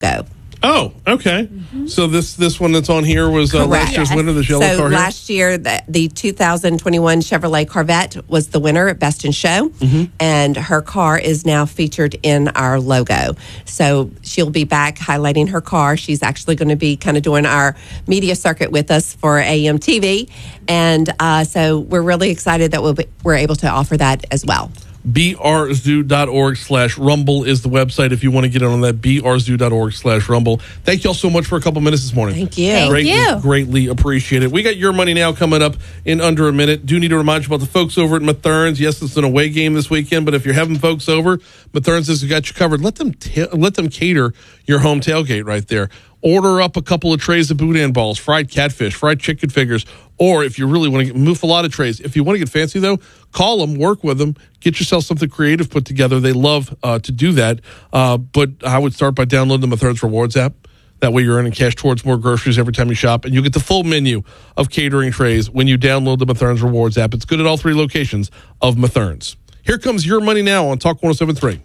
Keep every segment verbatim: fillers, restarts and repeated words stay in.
go. Oh, okay. Mm-hmm. So this this one that's on here was uh, last year's yes. winner, the yellow so car here? last year, the, the two thousand twenty-one Chevrolet Corvette was the winner at Best in Show, mm-hmm. and her car is now featured in our logo. So she'll be back highlighting her car. She's actually going to be kind of doing our media circuit with us for A M T V, and uh, so we're really excited that we'll be, we're able to offer that as well. B R zoo dot org slash rumble is the website if you want to get in on that. B R zoo dot org slash rumble. Thank you all so much for a couple minutes this morning. Thank you. Thank greatly, you. Greatly appreciate it. We got Your Money Now coming up in under a minute. Do need to remind you about the folks over at Mathern's. Yes, it's an away game this weekend, but if you're having folks over, Mathern's has got you covered. Let them ta- let them cater your home tailgate right there. Order up a couple of trays of boudin balls, fried catfish, fried chicken fingers, or if you really want to get muffalata trays. If you want to get fancy, though, call them, work with them, get yourself something creative put together. They love uh, to do that. Uh, but I would start by downloading the Mathern's Rewards app. That way you're earning cash towards more groceries every time you shop, and you get the full menu of catering trays when you download the Mathern's Rewards app. It's good at all three locations of Mathern's. Here comes Your Money Now on Talk one oh seven point three.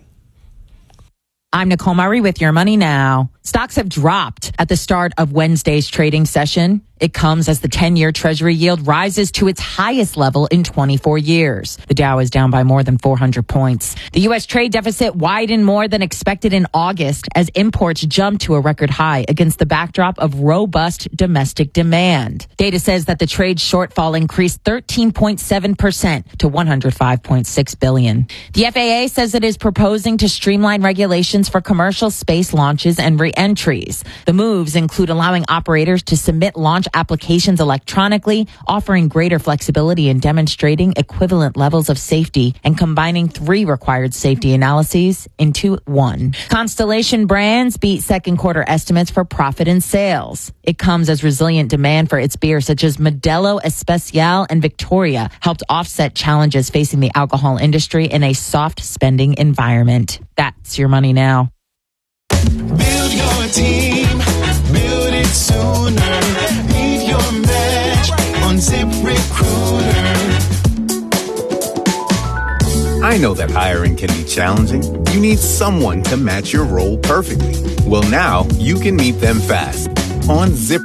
I'm Nicole Murray with Your Money Now. Stocks have dropped at the start of Wednesday's trading session. It comes as the ten-year Treasury yield rises to its highest level in twenty-four years. The Dow is down by more than four hundred points. The U S trade deficit widened more than expected in August as imports jumped to a record high against the backdrop of robust domestic demand. Data says that the trade shortfall increased thirteen point seven percent to one hundred five point six billion dollars. The F A A says it is proposing to streamline regulations for commercial space launches and re-entries. The moves include allowing operators to submit launch applications electronically, offering greater flexibility in demonstrating equivalent levels of safety, and combining three required safety analyses into one. Constellation Brands beat second quarter estimates for profit and sales. It comes as resilient demand for its beers such as Modelo Especial and Victoria helped offset challenges facing the alcohol industry in a soft spending environment. That's Your Money Now. Build your team, build it sooner. Leave your match on ZipRecruiter. I know that hiring can be challenging. You need someone to match your role perfectly. Well, now you can meet them fast on ZipRecruiter.